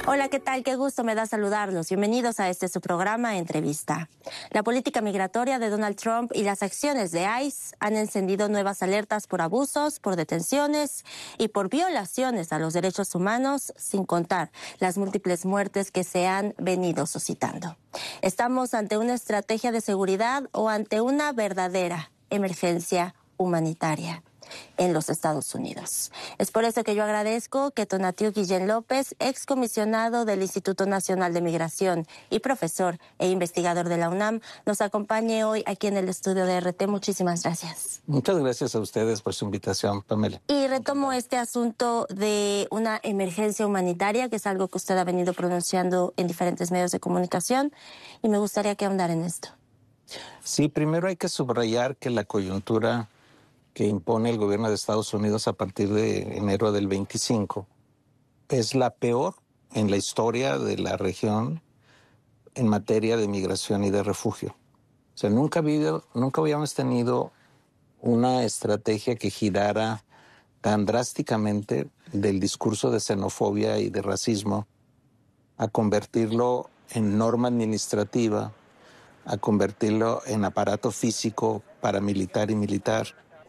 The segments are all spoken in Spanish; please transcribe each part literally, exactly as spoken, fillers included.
Hola, ¿qué tal? Qué gusto me da saludarlos. Bienvenidos a este su programa Entrevista. La política migratoria de Donald Trump y las acciones de ICE han encendido nuevas alertas por abusos, por detenciones y por violaciones a los derechos humanos, sin contar las múltiples muertes que se han venido suscitando. ¿Estamos ante una estrategia de seguridad o ante una verdadera emergencia humanitaria en los Estados Unidos? Es por eso que yo agradezco que Tonatiuh Guillén López, excomisionado del Instituto Nacional de Migración y profesor e investigador de la UNAM, nos acompañe hoy aquí en el estudio de R T. Muchísimas gracias. Muchas gracias a ustedes por su invitación, Pamela. Y retomo este asunto de una emergencia humanitaria, que es algo que usted ha venido pronunciando en diferentes medios de comunicación, y me gustaría que ahondara en esto. Sí, primero hay que subrayar que la coyuntura que impone el gobierno de Estados Unidos a partir de enero del veinticinco es la peor en la historia de la región en materia de migración y de refugio. O sea, nunca, habido, nunca habíamos tenido una estrategia que girara tan drásticamente del discurso de xenofobia y de racismo a convertirlo en norma administrativa, a convertirlo en aparato físico paramilitar y militar,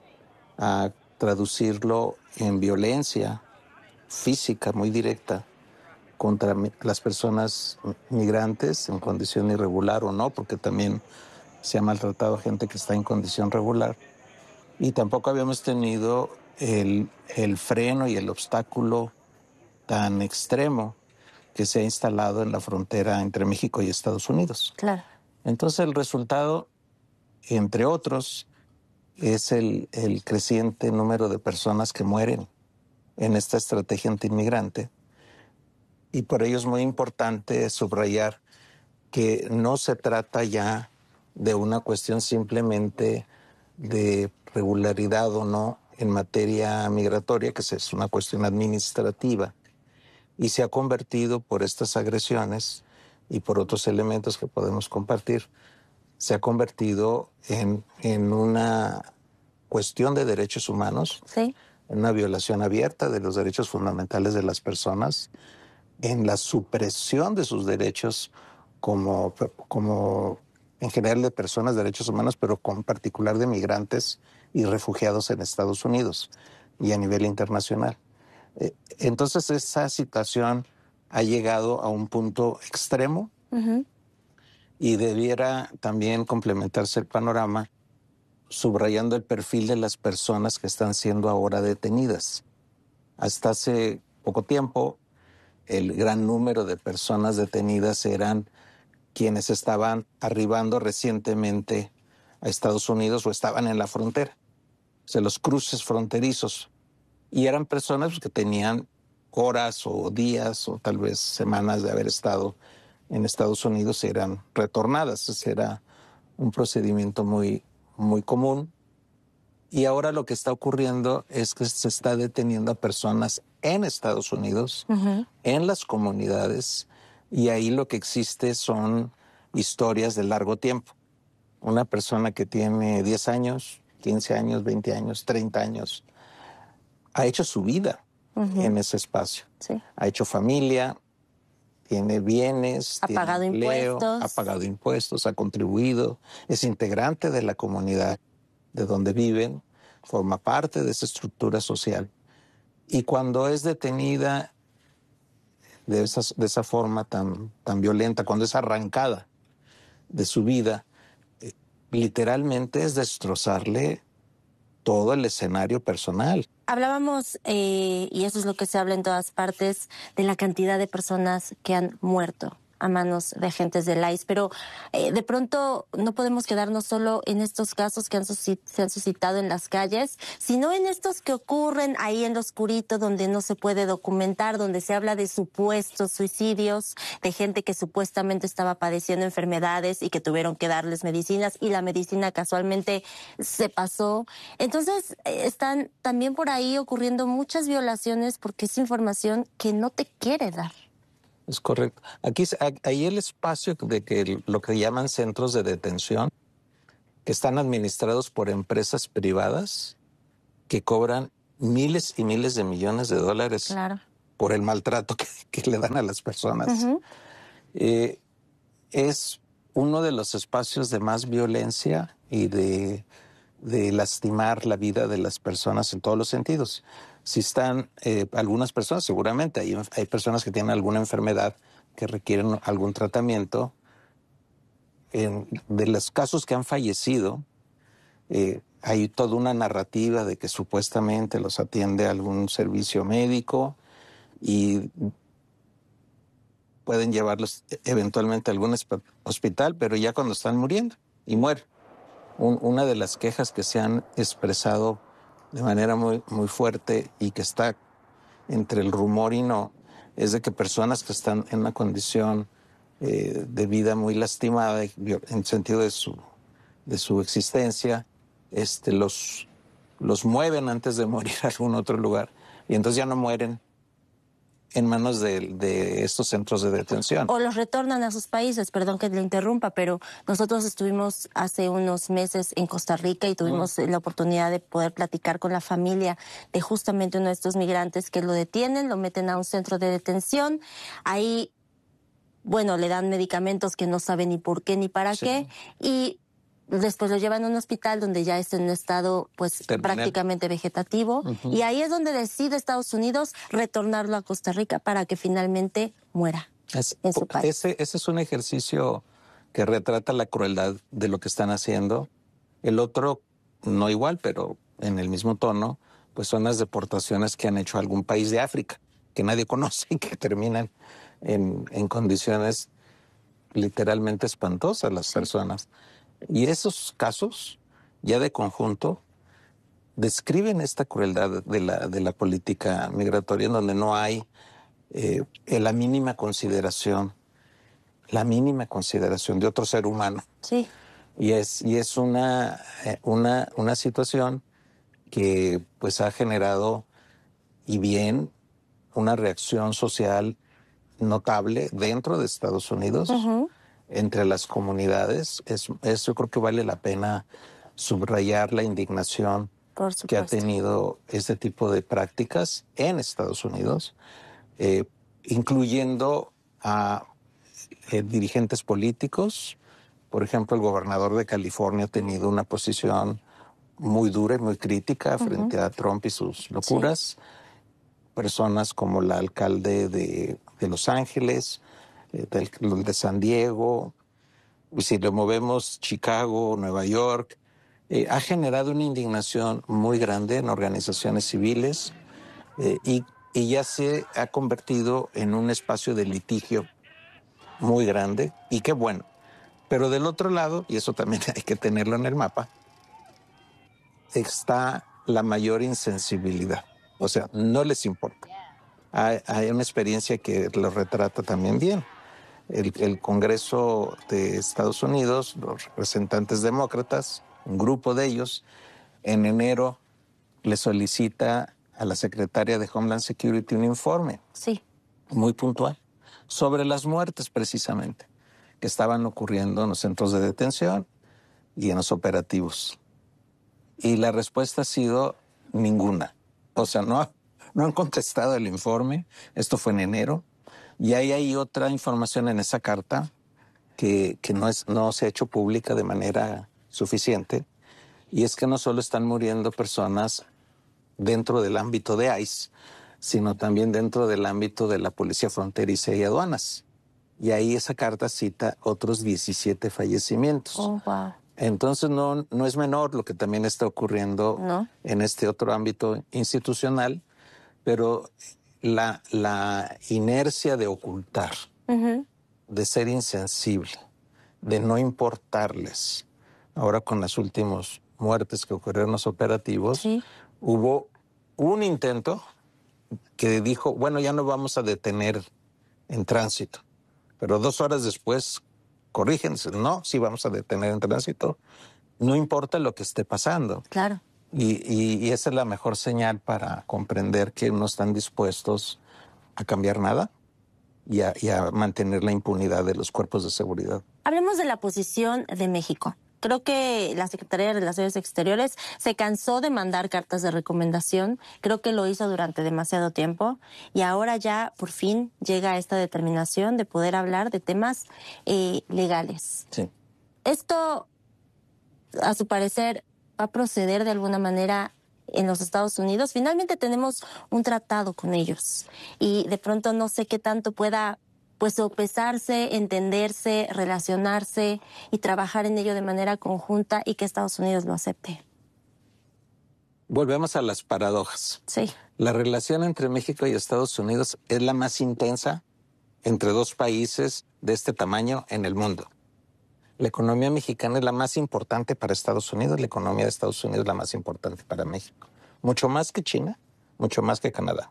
a traducirlo en violencia física muy directa contra las personas migrantes en condición irregular o no, porque también se ha maltratado a gente que está en condición regular. Y tampoco habíamos tenido el, el freno y el obstáculo tan extremo que se ha instalado en la frontera entre México y Estados Unidos. Claro. Entonces el resultado, entre otros, es el, el creciente número de personas que mueren en esta estrategia antiinmigrante. Y por ello es muy importante subrayar que no se trata ya de una cuestión simplemente de regularidad o no en materia migratoria, que es una cuestión administrativa, y se ha convertido por estas agresiones y por otros elementos que podemos compartir, se ha convertido en, en una cuestión de derechos humanos, Sí. en una violación abierta de los derechos fundamentales de las personas, en la supresión de sus derechos como, como en general de personas, derechos humanos, pero con particular de migrantes y refugiados en Estados Unidos y a nivel internacional. Entonces esa situación ha llegado a un punto extremo. Uh-huh. Y debiera también complementarse el panorama subrayando el perfil de las personas que están siendo ahora detenidas. Hasta hace poco tiempo, el gran número de personas detenidas eran quienes estaban arribando recientemente a Estados Unidos o estaban en la frontera, o sea, los cruces fronterizos. Y eran personas que tenían horas o días o tal vez semanas de haber estado en Estados Unidos y eran retornadas. Ese era un procedimiento muy, muy común. Y ahora lo que está ocurriendo es que se está deteniendo a personas en Estados Unidos, uh-huh. en las comunidades, y ahí lo que existe son historias de largo tiempo. Una persona que tiene diez años, quince años, veinte años, treinta años, ha hecho su vida uh-huh. en ese espacio. Sí. Ha hecho familia, tiene bienes, ha tiene pagado empleo, impuestos. ha pagado impuestos, ha contribuido, es integrante de la comunidad de donde viven, forma parte de esa estructura social. Y cuando es detenida de esa, de esa forma tan, tan violenta, cuando es arrancada de su vida, eh, literalmente es destrozarle todo el escenario personal. Hablábamos, eh, y eso es lo que se habla en todas partes, de la cantidad de personas que han muerto a manos de agentes del ICE, pero eh, de pronto no podemos quedarnos solo en estos casos que han suscit- se han suscitado en las calles, sino en estos que ocurren ahí en lo oscurito, donde no se puede documentar, donde se habla de supuestos suicidios, de gente que supuestamente estaba padeciendo enfermedades y que tuvieron que darles medicinas y la medicina casualmente se pasó. Entonces eh, están también por ahí ocurriendo muchas violaciones porque es información que no te quiere dar. Es correcto. Aquí hay el espacio de que lo que llaman centros de detención, que están administrados por empresas privadas que cobran miles y miles de millones de dólares claro. por el maltrato que, que le dan a las personas. Uh-huh. Eh, es uno de los espacios de más violencia y de, de lastimar la vida de las personas en todos los sentidos. Si están eh, algunas personas, seguramente hay, hay personas que tienen alguna enfermedad que requieren algún tratamiento. En, de los casos que han fallecido, eh, hay toda una narrativa de que supuestamente los atiende algún servicio médico y pueden llevarlos eventualmente a algún hospital, pero ya cuando están muriendo y mueren. Un, una de las quejas que se han expresado de manera muy, muy fuerte y que está entre el rumor y no, es de que personas que están en una condición eh, de vida muy lastimada en el sentido de su, de su existencia, este, los, los mueven antes de morir a algún otro lugar y entonces ya no mueren en manos de, de estos centros de detención. O los retornan a sus países, perdón que le interrumpa, pero nosotros estuvimos hace unos meses en Costa Rica y tuvimos mm. la oportunidad de poder platicar con la familia de justamente uno de estos migrantes que lo detienen, lo meten a un centro de detención, ahí, bueno, le dan medicamentos que no sabe ni por qué ni para sí. qué, y después lo llevan a un hospital donde ya está en un estado pues Terminal. prácticamente vegetativo uh-huh. y ahí es donde decide Estados Unidos retornarlo a Costa Rica para que finalmente muera es, en su país. Ese, ese es un ejercicio que retrata la crueldad de lo que están haciendo. El otro, no igual, pero en el mismo tono, pues son las deportaciones que han hecho a algún país de África, que nadie conoce y que terminan en, en condiciones literalmente espantosas las sí. personas. Y esos casos, ya de conjunto, describen esta crueldad de la, de la política migratoria en donde no hay eh, la mínima consideración, la mínima consideración de otro ser humano. Sí. Y es, y es una, una, una situación que pues ha generado, y bien, una reacción social notable dentro de Estados Unidos. Uh-huh. Entre las comunidades, es, es, yo creo que vale la pena subrayar la indignación que ha tenido este tipo de prácticas en Estados Unidos, eh, incluyendo a eh, dirigentes políticos. Por ejemplo, el gobernador de California ha tenido una posición muy dura y muy crítica uh-huh. frente a Trump y sus locuras. Sí. Personas como la alcalde de, de Los Ángeles, Del, de San Diego, si lo movemos Chicago, Nueva York, eh, ha generado una indignación muy grande en organizaciones civiles eh, y, y ya se ha convertido en un espacio de litigio muy grande y qué bueno. Pero del otro lado, y eso también hay que tenerlo en el mapa, está la mayor insensibilidad. O sea, no les importa. Hay, hay una experiencia que lo retrata también bien. El, el Congreso de Estados Unidos, los representantes demócratas, un grupo de ellos, en enero le solicita a la secretaria de Homeland Security un informe sí. muy puntual sobre las muertes precisamente que estaban ocurriendo en los centros de detención y en los operativos. Y la respuesta ha sido ninguna. O sea, no, no han contestado el informe. Esto fue en enero. Y ahí hay otra información en esa carta que, que no, es, no se ha hecho pública de manera suficiente, y es que no solo están muriendo personas dentro del ámbito de ICE, sino también dentro del ámbito de la Policía Fronteriza y Aduanas. Y ahí esa carta cita otros diecisiete fallecimientos. Oh, wow. Entonces no, no es menor lo que también está ocurriendo ¿No? en este otro ámbito institucional, pero La, la inercia de ocultar, uh-huh. de ser insensible, de no importarles. Ahora con las últimas muertes que ocurrieron en los operativos, sí. hubo un intento que dijo, bueno, ya no vamos a detener en tránsito. Pero dos horas después, corrigen, no, sí vamos a detener en tránsito. No importa lo que esté pasando. Claro. Y, y, y esa es la mejor señal para comprender que no están dispuestos a cambiar nada y a, y a mantener la impunidad de los cuerpos de seguridad. Hablemos de la posición de México. Creo que la Secretaría de Relaciones Exteriores se cansó de mandar cartas de recomendación. Creo que lo hizo durante demasiado tiempo y ahora ya por fin llega esta determinación de poder hablar de temas eh, legales. Sí. Esto, a su parecer, va a proceder de alguna manera en los Estados Unidos. Finalmente tenemos un tratado con ellos y de pronto no sé qué tanto pueda pues sopesarse, entenderse, relacionarse y trabajar en ello de manera conjunta y que Estados Unidos lo acepte. Volvemos a las paradojas. Sí. La relación entre México y Estados Unidos es la más intensa entre dos países de este tamaño en el mundo. La economía mexicana es la más importante para Estados Unidos, la economía de Estados Unidos es la más importante para México. Mucho más que China, mucho más que Canadá.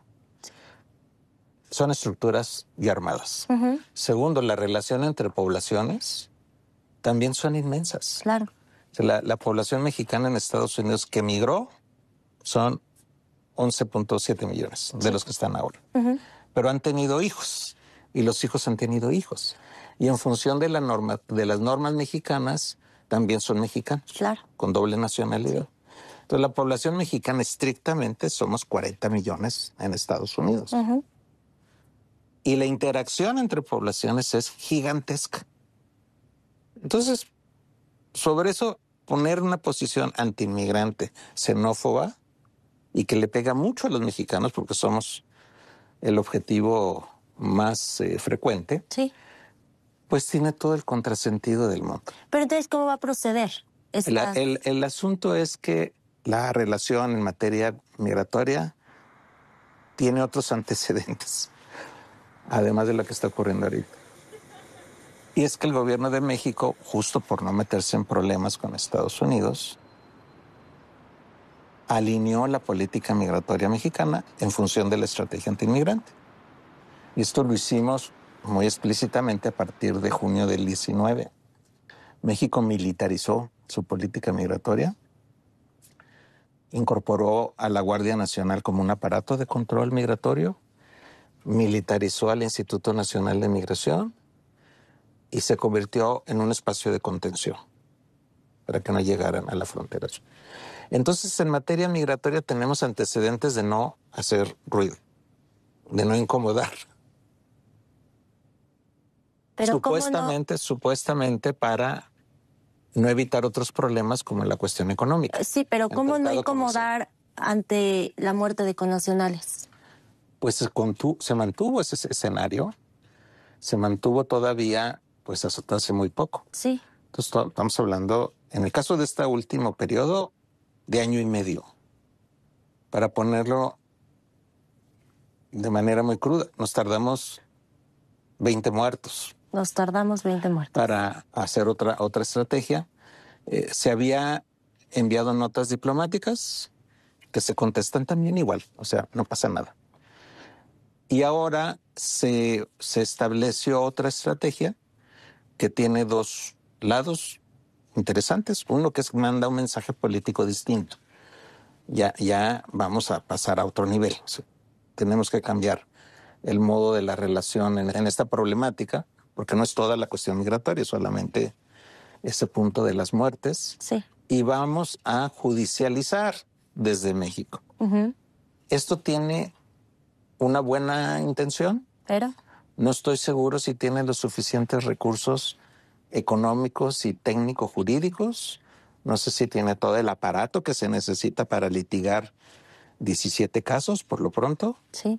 Son estructuras y armadas. Uh-huh. Segundo, la relación entre poblaciones también son inmensas. Claro. O sea, la, la población mexicana en Estados Unidos que emigró son once punto siete millones de sí. los que están ahora. Uh-huh. Pero han tenido hijos y los hijos han tenido hijos. Y en función de, la norma, de las normas mexicanas, también son mexicanos, claro. con doble nacionalidad. Sí. Entonces, la población mexicana estrictamente somos cuarenta millones en Estados Unidos. Uh-huh. Y la interacción entre poblaciones es gigantesca. Entonces, sobre eso, poner una posición antiinmigrante, xenófoba, y que le pega mucho a los mexicanos, porque somos el objetivo más eh, frecuente, sí. pues tiene todo el contrasentido del mundo. Pero entonces, ¿cómo va a proceder? Esta... El, el, el asunto es que la relación en materia migratoria tiene otros antecedentes, además de lo que está ocurriendo ahorita. Y es que el gobierno de México, justo por no meterse en problemas con Estados Unidos, alineó la política migratoria mexicana en función de la estrategia antiinmigrante. Y esto lo hicimos muy explícitamente a partir de junio del diecinueve. México militarizó su política migratoria, incorporó a la Guardia Nacional como un aparato de control migratorio, militarizó al Instituto Nacional de Migración y se convirtió en un espacio de contención para que no llegaran a la frontera. Entonces, en materia migratoria tenemos antecedentes de no hacer ruido, de no incomodar. Pero supuestamente, no... supuestamente para no evitar otros problemas como la cuestión económica. Sí, pero ¿cómo no incomodar ante la muerte de connacionales? Pues se, contu- se mantuvo ese escenario, se mantuvo todavía, pues hasta hace muy poco. Sí. Entonces estamos hablando, en el caso de este último periodo, de año y medio. Para ponerlo de manera muy cruda, nos tardamos veinte muertos. Nos tardamos veinte muertos. Para hacer otra, otra estrategia. Eh, se había enviado notas diplomáticas que se contestan también igual, o sea, no pasa nada. Y ahora se, se estableció otra estrategia que tiene dos lados interesantes. Uno que es manda un mensaje político distinto. Ya, ya vamos a pasar a otro nivel. O sea, tenemos que cambiar el modo de la relación en, en esta problemática, porque no es toda la cuestión migratoria, solamente ese punto de las muertes. Sí. Y vamos a judicializar desde México. Uh-huh. Esto tiene una buena intención. ¿Pero? No estoy seguro si tiene los suficientes recursos económicos y técnico-jurídicos. No sé si tiene todo el aparato que se necesita para litigar diecisiete casos, por lo pronto. Sí.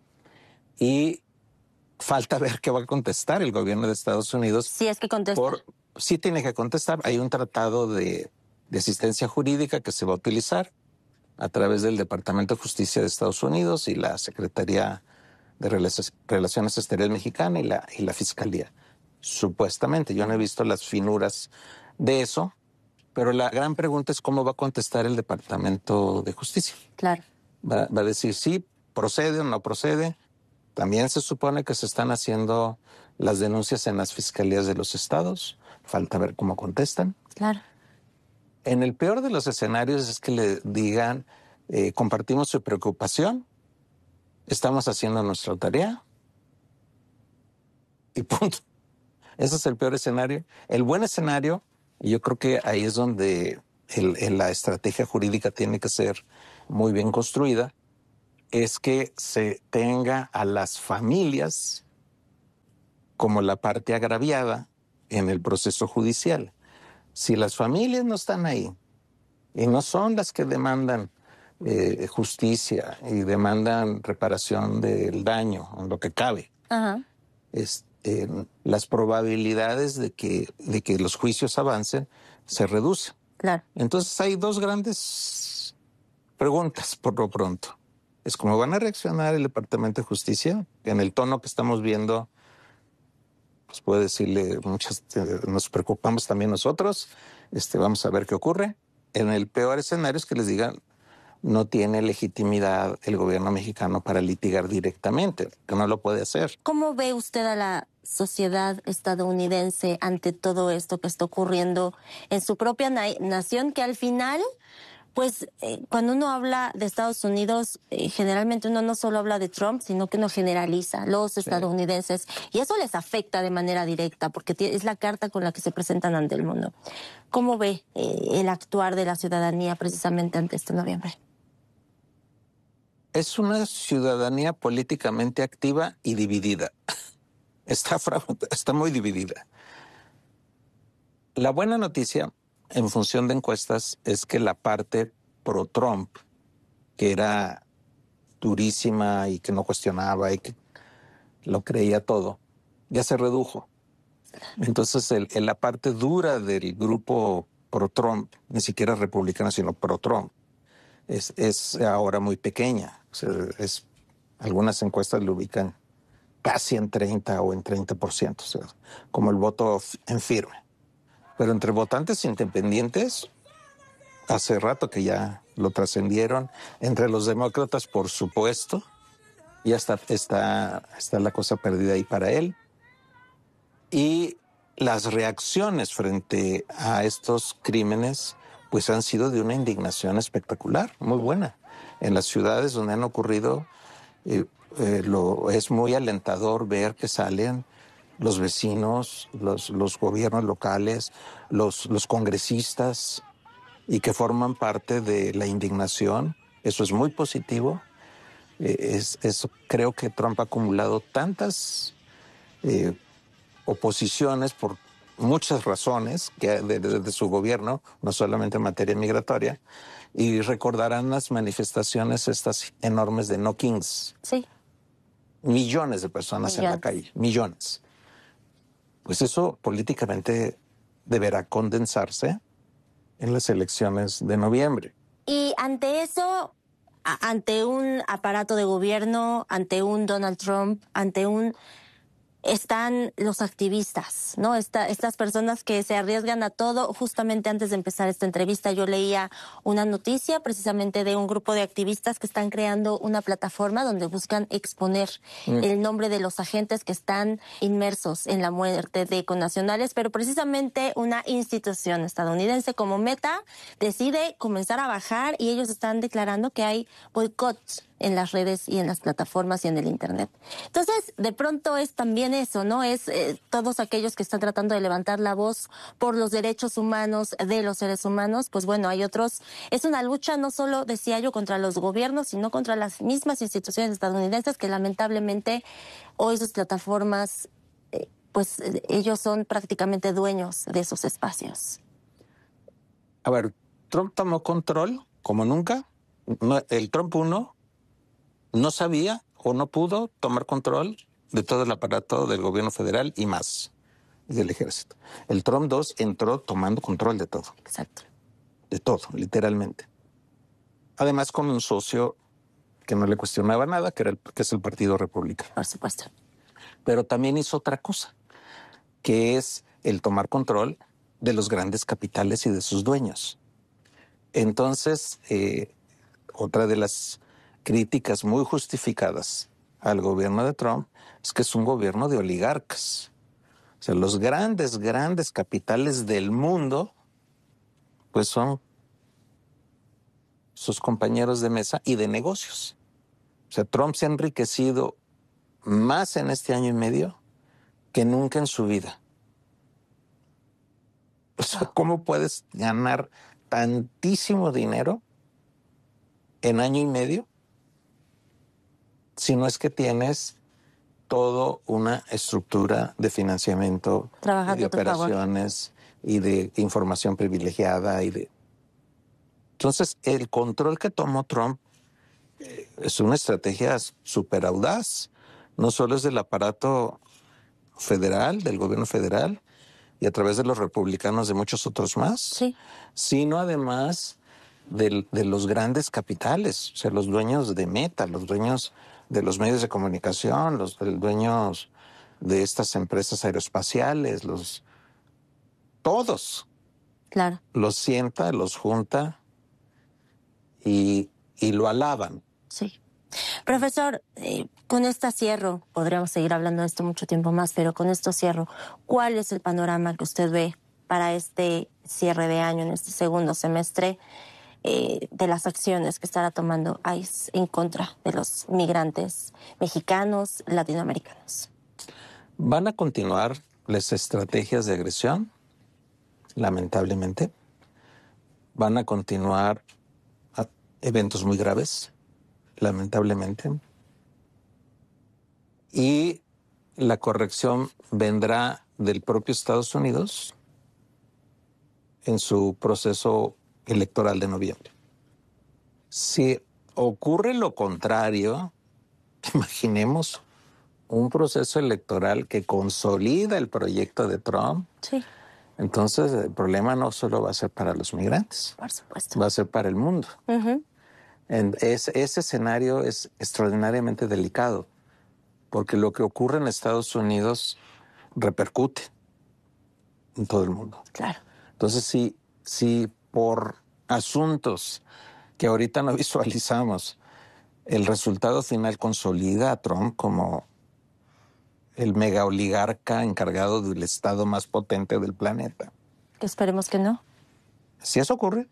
Y falta ver qué va a contestar el gobierno de Estados Unidos. Sí, es que contesta. Por, sí tiene que contestar. Hay un tratado de, de asistencia jurídica que se va a utilizar a través del Departamento de Justicia de Estados Unidos y la Secretaría de Relaciones Exteriores Mexicana y la, y la Fiscalía. Supuestamente. Yo no he visto las finuras de eso, pero la gran pregunta es cómo va a contestar el Departamento de Justicia. Claro. Va, va a decir sí, procede o no procede. También se supone que se están haciendo las denuncias en las fiscalías de los estados. Falta ver cómo contestan. Claro. En el peor de los escenarios es que le digan, eh, compartimos su preocupación, estamos haciendo nuestra tarea y punto. Ese es el peor escenario. El buen escenario Y yo creo que ahí es donde el, el, la estrategia jurídica tiene que ser muy bien construida, es que se tenga a las familias como la parte agraviada en el proceso judicial. Si las familias no están ahí y no son las que demandan eh, justicia y demandan reparación del daño en lo que cabe, Ajá. es, eh, las probabilidades de que, de que los juicios avancen se reducen. Claro. Entonces hay dos grandes preguntas por lo pronto. Es cómo van a reaccionar el Departamento de Justicia en el tono que estamos viendo. Pues puedo decirle, muchas, eh, nos preocupamos también nosotros, este, vamos a ver qué ocurre. En el peor escenario es que les digan, no tiene legitimidad el gobierno mexicano para litigar directamente, que no lo puede hacer. ¿Cómo ve usted a la sociedad estadounidense ante todo esto que está ocurriendo en su propia na nación, que al final, pues eh, cuando uno habla de Estados Unidos, eh, generalmente uno no solo habla de Trump, sino que uno generaliza los estadounidenses, sí. Y eso les afecta de manera directa, porque es la carta con la que se presentan ante el mundo. ¿Cómo ve eh, el actuar de la ciudadanía precisamente ante este noviembre? Es una ciudadanía políticamente activa y dividida. Está, está muy dividida. La buena noticia, en función de encuestas, es que la parte pro-Trump, que era durísima y que no cuestionaba y que lo creía todo, ya se redujo. Entonces, el, el, la parte dura del grupo pro-Trump, ni siquiera republicano, sino pro-Trump, es, es ahora muy pequeña. O sea, es, algunas encuestas lo ubican casi en treinta o en treinta por ciento, o sea, como el voto en firme. Pero entre votantes independientes, hace rato que ya lo trascendieron. Entre los demócratas, por supuesto, ya está, está, está la cosa perdida ahí para él. Y las reacciones frente a estos crímenes pues han sido de una indignación espectacular, muy buena. En las ciudades donde han ocurrido, eh, eh, lo, es muy alentador ver que salen los vecinos, los, los gobiernos locales, los, los congresistas, y que forman parte de la indignación. Eso es muy positivo. Eh, es, es, creo que Trump ha acumulado tantas eh, oposiciones por muchas razones que de, de, de su gobierno, no solamente en materia migratoria, y recordarán las manifestaciones estas enormes de No Kings. Sí. Millones de personas millones. En la calle, millones. Pues eso políticamente deberá condensarse en las elecciones de noviembre. Y ante eso, ante un aparato de gobierno, ante un Donald Trump, ante un... están los activistas, ¿no? Esta, estas personas que se arriesgan a todo. Justamente antes de empezar esta entrevista yo leía una noticia precisamente de un grupo de activistas que están creando una plataforma donde buscan exponer mm. el nombre de los agentes que están inmersos en la muerte de connacionales, pero precisamente una institución estadounidense como Meta decide comenzar a bajar y ellos están declarando que hay boicots en las redes y en las plataformas y en el internet. Entonces, de pronto es también eso, ¿no? Es eh, todos aquellos que están tratando de levantar la voz por los derechos humanos de los seres humanos, pues bueno, hay otros. Es una lucha no solo, decía yo, contra los gobiernos, sino contra las mismas instituciones estadounidenses que lamentablemente hoy sus plataformas, eh, pues eh, ellos son prácticamente dueños de esos espacios. A ver, Trump tomó control como nunca. No, el Trump uno no sabía o no pudo tomar control de todo el aparato del gobierno federal y más, del ejército. El Trump dos entró tomando control de todo. Exacto. De todo, literalmente. Además con un socio que no le cuestionaba nada, que, era el, que es el Partido Republicano. Por supuesto. Pero también hizo otra cosa, que es el tomar control de los grandes capitales y de sus dueños. Entonces, eh, otra de las críticas muy justificadas al gobierno de Trump es que es un gobierno de oligarcas. O sea, los grandes, grandes capitales del mundo, pues son sus compañeros de mesa y de negocios. O sea, Trump se ha enriquecido más en este año y medio que nunca en su vida. O sea, ¿cómo puedes ganar tantísimo dinero en año y medio si no es que tienes toda una estructura de financiamiento, Trabaja y de a tu favor. operaciones y de información privilegiada y de... Entonces, el control que tomó Trump eh, es una estrategia súper audaz. No solo es del aparato federal, del gobierno federal, y a través de los republicanos de muchos otros más, Sí. sino además de, de los grandes capitales, o sea, los dueños de Meta, los dueños de los medios de comunicación, los dueños de estas empresas aeroespaciales, los todos. Claro. Los sienta, los junta y, y lo alaban. Sí. Profesor, eh, con esta cierro, podríamos seguir hablando de esto mucho tiempo más, pero con esto cierro, ¿cuál es el panorama que usted ve para este cierre de año, en este segundo semestre, eh, de las acciones que estará tomando ICE en contra de los migrantes mexicanos, latinoamericanos? Van a continuar las estrategias de agresión, lamentablemente. Van a continuar eventos muy graves, lamentablemente. Y la corrección vendrá del propio Estados Unidos en su proceso electoral de noviembre. Si ocurre lo contrario, imaginemos un proceso electoral que consolida el proyecto de Trump. Sí. Entonces el problema no solo va a ser para los migrantes, por supuesto, va a ser para el mundo. Uh-huh. En ese, ese escenario es extraordinariamente delicado, porque lo que ocurre en Estados Unidos repercute en todo el mundo. Claro. Entonces, si, si por asuntos que ahorita no visualizamos, el resultado final consolida a Trump como el mega oligarca encargado del estado más potente del planeta. Que esperemos que no. Si eso ocurre,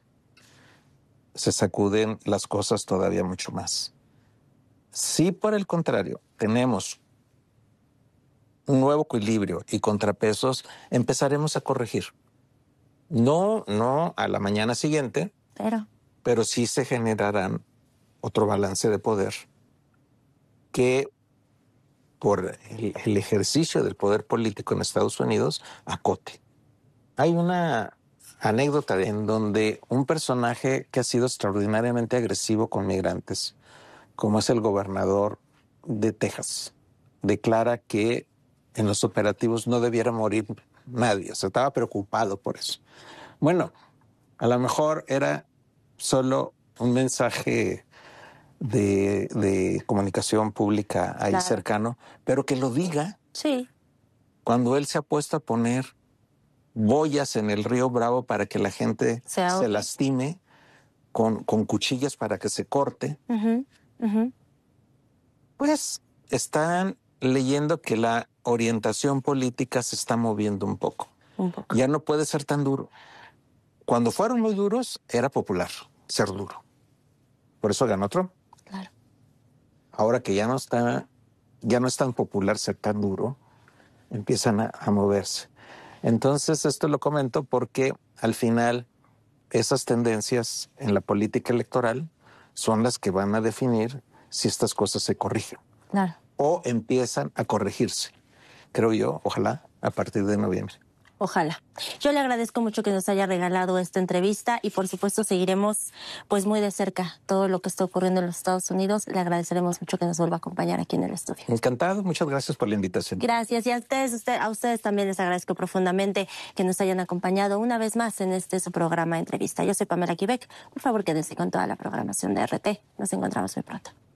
se sacuden las cosas todavía mucho más. Si por el contrario tenemos un nuevo equilibrio y contrapesos, empezaremos a corregir. No, no a la mañana siguiente, pero, pero sí se generarán otro balance de poder que por el, el ejercicio del poder político en Estados Unidos acote. Hay una anécdota en donde un personaje que ha sido extraordinariamente agresivo con migrantes, como es el gobernador de Texas, declara que en los operativos no debiera morir nadie, o sea, estaba preocupado por eso. Bueno, a lo mejor era solo un mensaje de, de comunicación pública ahí claro, cercano, pero que lo diga. Sí. Cuando él se ha puesto a poner boyas en el río Bravo para que la gente se, se lastime, con, con cuchillas para que se corte, uh-huh, uh-huh. pues están leyendo que la orientación política se está moviendo un poco. Un poco. Ya no puede ser tan duro. Cuando fueron muy duros, era popular ser duro. Por eso ganó Trump. Claro. Ahora que ya no está, ya no es tan popular ser tan duro, empiezan a, a moverse. Entonces, esto lo comento porque al final esas tendencias en la política electoral son las que van a definir si estas cosas se corrigen. Claro. O empiezan a corregirse. Creo yo, ojalá, a partir de noviembre. Ojalá. Yo le agradezco mucho que nos haya regalado esta entrevista y por supuesto seguiremos pues muy de cerca todo lo que está ocurriendo en los Estados Unidos. Le agradeceremos mucho que nos vuelva a acompañar aquí en el estudio. Encantado, muchas gracias por la invitación. Gracias y a ustedes, usted, a ustedes también les agradezco profundamente que nos hayan acompañado una vez más en este su programa de entrevista. Yo soy Pamela Quebec. Por favor, quédense con toda la programación de R T. Nos encontramos muy pronto.